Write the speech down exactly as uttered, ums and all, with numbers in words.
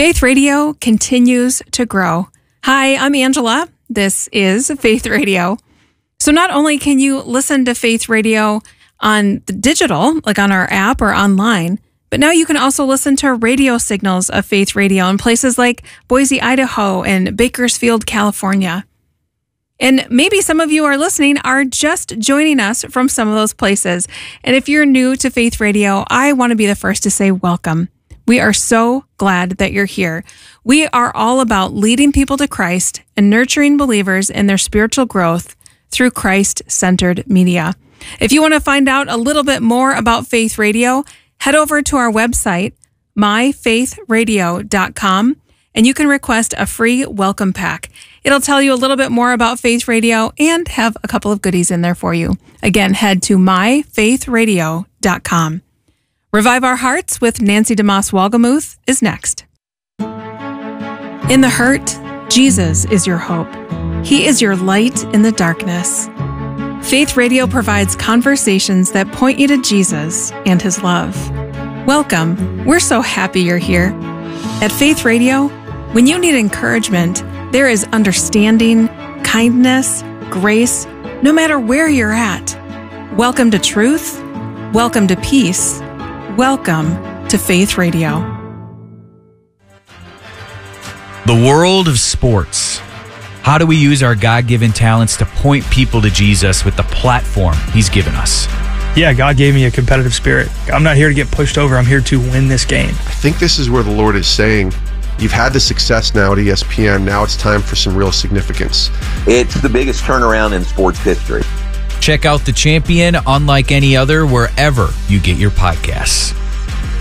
Faith Radio continues to grow. Hi, I'm Angela. This is Faith Radio. So not only can you listen to Faith Radio on the digital, like on our app or online, but now you can also listen to radio signals of Faith Radio in places like Boise, Idaho, and Bakersfield, California. And maybe some of you are listening are just joining us from some of those places. And if you're new to Faith Radio, I want to be the first to say welcome. We are so glad that you're here. We are all about leading people to Christ and nurturing believers in their spiritual growth through Christ-centered media. If you want to find out a little bit more about Faith Radio, head over to our website, my faith radio dot com, and you can request a free welcome pack. It'll tell you a little bit more about Faith Radio and have a couple of goodies in there for you. Again, head to my faith radio dot com. Revive Our Hearts with Nancy DeMoss Wolgemuth is next. In the hurt, Jesus is your hope. He is your light in the darkness. Faith Radio provides conversations that point you to Jesus and His love. Welcome. We're so happy you're here. At Faith Radio, when you need encouragement, there is understanding, kindness, grace, no matter where you're at. Welcome to truth. Welcome to peace. Welcome to Faith Radio. The world of sports. How do we use our God-given talents to point people to Jesus with the platform He's given us? Yeah, God gave me a competitive spirit. I'm not here to get pushed over. I'm here to win this game. I think this is where the Lord is saying, you've had the success now at E S P N. Now it's time for some real significance. It's the biggest turnaround in sports history. Check out The Champion, unlike any other, wherever you get your podcasts.